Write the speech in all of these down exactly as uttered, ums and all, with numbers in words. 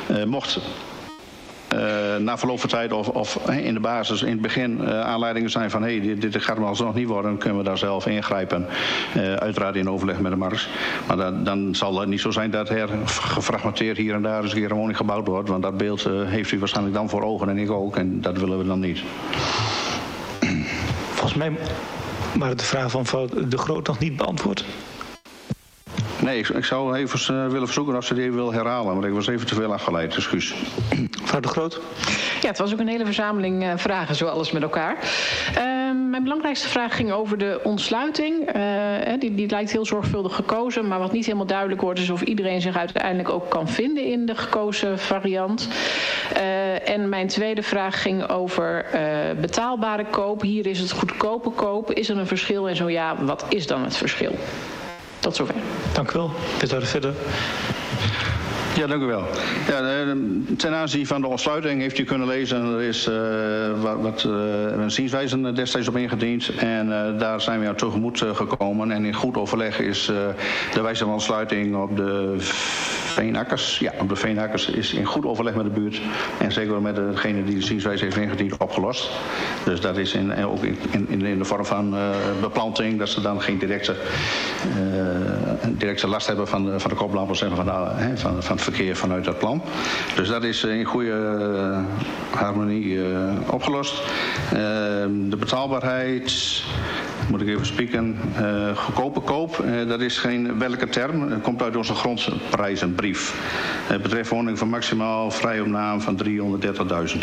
Uh, mocht Uh, na verloop van tijd of, of uh, in de basis in het begin uh, aanleidingen zijn van hé, hey, dit, dit gaat hem alsnog niet worden, dan kunnen we daar zelf ingrijpen. Uh, uiteraard in overleg met de markt. Maar dan, dan zal het niet zo zijn dat er gefragmenteerd hier en daar eens een keer een woning gebouwd wordt. Want dat beeld uh, heeft u waarschijnlijk dan voor ogen en ik ook. En dat willen we dan niet. Volgens mij waren de vraag van mevrouw De Groot nog niet beantwoord. Nee, ik, ik zou even uh, willen verzoeken of ze die even wil herhalen. Maar ik was even te veel afgeleid, excuus. Mevrouw De Groot. Ja, het was ook een hele verzameling uh, vragen, zo alles met elkaar. Uh, mijn belangrijkste vraag ging over de ontsluiting. Uh, die, die lijkt heel zorgvuldig gekozen. Maar wat niet helemaal duidelijk wordt is of iedereen zich uiteindelijk ook kan vinden in de gekozen variant. Uh, en mijn tweede vraag ging over uh, betaalbare koop. Hier is het goedkope koop. Is er een verschil en zo ja, wat is dan het verschil? Tot zover. Dank u wel. Wethouder verder. Ja, dank u wel. Ja, ten aanzien van de ontsluiting heeft u kunnen lezen, er is uh, wat, wat uh, een zienswijze destijds op ingediend. En uh, daar zijn we aan tegemoet uh, gekomen. En in goed overleg is uh, de wijze van ontsluiting op de Veenakkers. Ja, op de Veenakkers is in goed overleg met de buurt. En zeker met degene die de zienswijze heeft ingediend opgelost. Dus dat is in, ook in, in, in de vorm van uh, beplanting. Dat ze dan geen directe, uh, directe last hebben van, van de koplampen en van, de, hè, van, van het verkeer vanuit dat plan. Dus dat is in goede uh, harmonie uh, opgelost. Uh, de betaalbaarheid, moet ik even spieken, uh, goedkope koop, uh, dat is geen welke term. Het komt uit onze grondprijzenbrief. Het betreft woning van maximaal vrij opname van driehonderddertigduizend.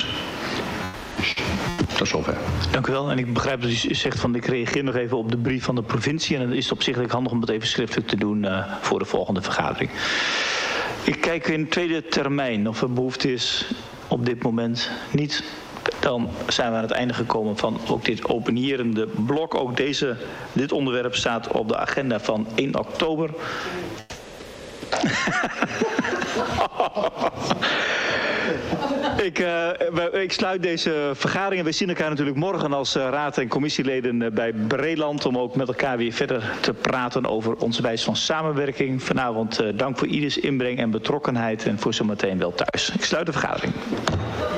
Tot zover. Dank u wel. En ik begrijp dat u zegt van ik reageer nog even op de brief van de provincie. En dan is het opzichtelijk handig om het even schriftelijk te doen uh, voor de volgende vergadering. Ik kijk in tweede termijn of er behoefte is op dit moment niet. Dan zijn we aan het einde gekomen van ook dit openierende blok. Ook deze, dit onderwerp staat op de agenda van één oktober. Ik, uh, ik sluit deze vergadering. We zien elkaar natuurlijk morgen als uh, raad- en commissieleden uh, bij Breeland. Om ook met elkaar weer verder te praten over onze wijze van samenwerking. Vanavond uh, dank voor ieders inbreng en betrokkenheid. En voor zometeen wel thuis. Ik sluit de vergadering.